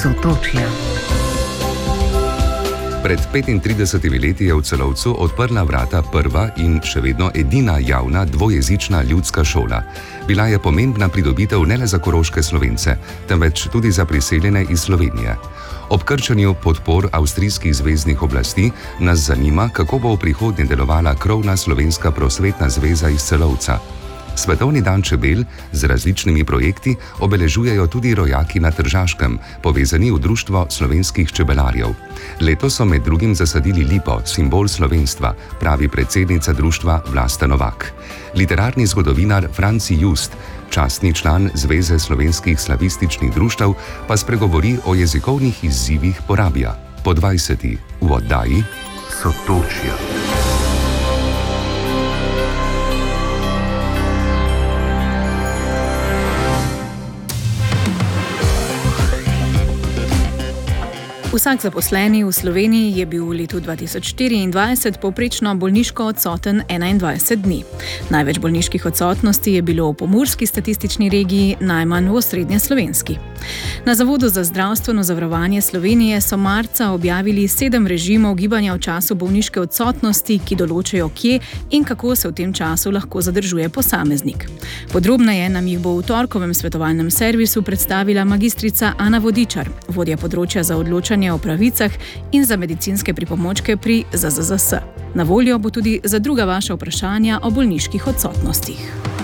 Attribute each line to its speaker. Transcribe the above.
Speaker 1: Sotočja.
Speaker 2: Pred 35 leti je v Celovcu odprla vrata prva in še vedno edina javna dvojezična ljudska šola. Bila je pomembna pridobitev ne le za koroške Slovence, temveč tudi za priseljene iz Slovenije. Ob krčanju podpor avstrijskih zveznih oblasti nas zanima, kako bo v prihodnje delovala krovna slovenska prosvetna zveza iz Celovca. Svetovni dan čebel z različnimi projekti obeležujejo tudi rojaki na Tržaškem, povezani v Društvo slovenskih čebelarjev. Letos so med drugim zasadili lipo, simbol slovenstva, pravi predsednica društva Vlasta Novak. Literarni zgodovinar Franci Just, častni član Zveze slovenskih slavističnih društev, pa spregovori o jezikovnih izzivih porabja. Po 20. v oddaji Sotočja.
Speaker 3: Vsak zaposleni v Sloveniji je bil v letu 2024 povprečno bolniško odsoten 21 dni. Največ bolniških odsotnosti je bilo v pomurski statistični regiji, najmanj v osrednjeslovenski. Na Zavodu za zdravstveno zavarovanje Slovenije so marca objavili 7 režimov gibanja v času bolniške odsotnosti, ki določajo, kje in kako se v tem času lahko zadržuje posameznik. Podrobneje nam jih bo v torkovem svetovalnem servisu predstavila magistrica Ana Vodičar, vodja področja za odločanje o pravicah in za medicinske pripomočke pri ZZZS. Na voljo bo tudi za druga vaša vprašanja o bolniških odsotnostih.